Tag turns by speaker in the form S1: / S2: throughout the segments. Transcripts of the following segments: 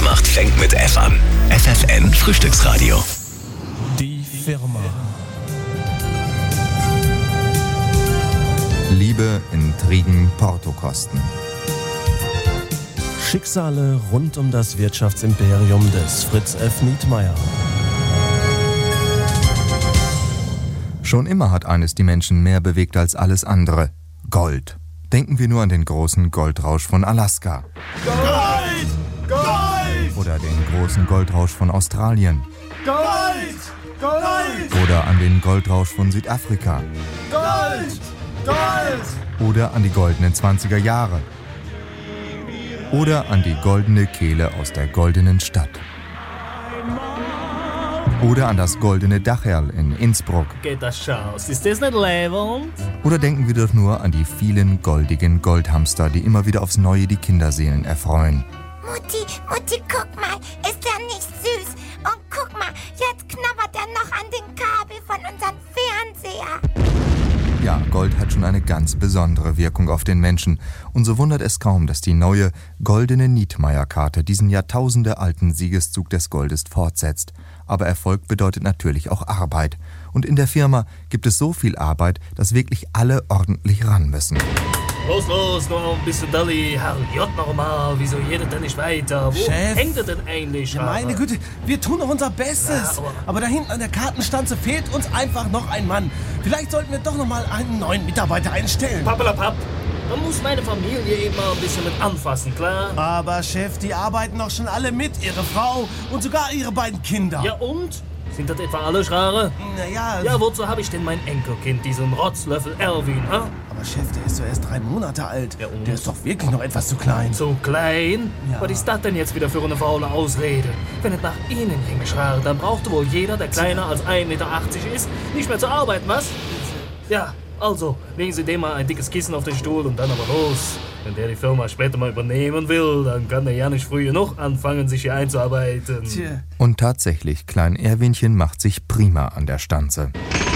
S1: macht, fängt mit F an. FFN Frühstücksradio.
S2: Die Firma.
S3: Liebe, Intrigen, Portokosten.
S2: Schicksale rund um das Wirtschaftsimperium des Fritz F. Nietmeyer.
S3: Schon immer hat eines die Menschen mehr bewegt als alles andere. Gold. Denken wir nur an den großen Goldrausch von Alaska.
S4: Gold! Gold!
S3: Oder den großen Goldrausch von Australien.
S4: Gold! Gold!
S3: Oder an den Goldrausch von Südafrika.
S4: Gold! Gold!
S3: Oder an die goldenen 20er Jahre. Oder an die goldene Kehle aus der goldenen Stadt. Oder an das goldene Dacherl in Innsbruck.
S5: Geht das Schaus? Ist das nicht lebend?
S3: Oder denken wir doch nur an die vielen goldigen Goldhamster, die immer wieder aufs Neue die Kinderseelen erfreuen.
S6: Mutti, guck mal, ist der nicht süß? Und guck mal, jetzt knabbert er noch an den Kabel von unserem Fernseher.
S3: Ja, Gold hat schon eine ganz besondere Wirkung auf den Menschen. Und so wundert es kaum, dass die neue goldene Nietmeyer-Karte diesen jahrtausendealten Siegeszug des Goldes fortsetzt. Aber Erfolg bedeutet natürlich auch Arbeit. Und in der Firma gibt es so viel Arbeit, dass wirklich alle ordentlich ran müssen.
S5: Los, noch ein bisschen Dolly. Herrgott nochmal, wieso redet denn nicht weiter? Wo
S2: Chef.
S5: hängt er denn eigentlich?
S2: Ja, meine Güte, wir tun doch unser Bestes.
S5: Ja,
S2: aber da hinten an der Kartenstanze fehlt uns einfach noch ein Mann. Vielleicht sollten wir doch noch mal einen neuen Mitarbeiter einstellen.
S5: Pappelapapp. Da muss meine Familie eben mal ein bisschen mit anfassen, klar?
S2: Aber Chef, die arbeiten doch schon alle mit. Ihre Frau und sogar ihre beiden Kinder.
S5: Ja und? Sind das etwa alle Schrare?
S2: Naja.
S5: Ja, wozu habe ich denn mein Enkelkind, diesen Rotzlöffel Erwin, ha?
S2: Aber Chef, der ist doch erst 3 Monate alt.
S5: Ja, und?
S2: Der ist doch wirklich noch etwas zu klein.
S5: Zu klein?
S2: Ja.
S5: Was ist das denn jetzt wieder für eine faule Ausrede? Wenn es nach Ihnen ginge, Schrare, dann brauchte wohl jeder, der kleiner als 1,80 Meter ist, nicht mehr zu arbeiten, was? Ja, also, legen Sie dem mal ein dickes Kissen auf den Stuhl und dann aber los. Wenn der die Firma später mal übernehmen will, dann kann der ja nicht früh genug anfangen, sich hier einzuarbeiten.
S2: Tja.
S3: Und tatsächlich, Klein Erwinchen macht sich prima an der Stanze.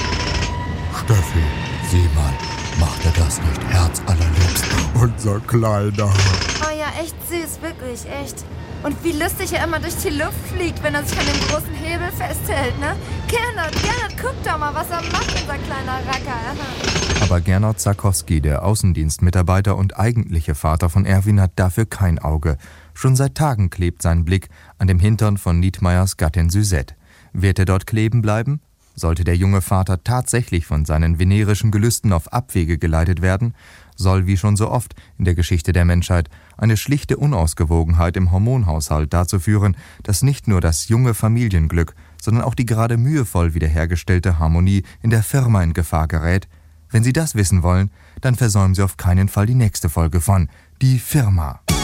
S7: Steffi, sieh mal, macht er das nicht herzallerliebst, unser Kleiner?
S8: Oh ja, echt süß, wirklich, echt. Und wie lustig er immer durch die Luft fliegt, wenn er sich an dem großen Hebel festhält, ne? Gernot, guck doch mal, was er macht, unser kleiner Racker.
S3: Aber Gernot Zakowski, der Außendienstmitarbeiter und eigentliche Vater von Erwin, hat dafür kein Auge. Schon seit Tagen klebt sein Blick an dem Hintern von Nietmeyers Gattin Suzette. Wird er dort kleben bleiben? Sollte der junge Vater tatsächlich von seinen venerischen Gelüsten auf Abwege geleitet werden, soll wie schon so oft in der Geschichte der Menschheit eine schlichte Unausgewogenheit im Hormonhaushalt dazu führen, dass nicht nur das junge Familienglück, sondern auch die gerade mühevoll wiederhergestellte Harmonie in der Firma in Gefahr gerät. Wenn Sie das wissen wollen, dann versäumen Sie auf keinen Fall die nächste Folge von Die Firma.